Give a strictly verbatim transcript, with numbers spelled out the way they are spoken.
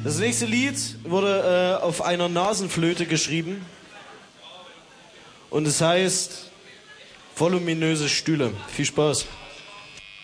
Das nächste Lied wurde äh, auf einer Nasenflöte geschrieben und es heißt Voluminöse Stühle. Viel Spaß.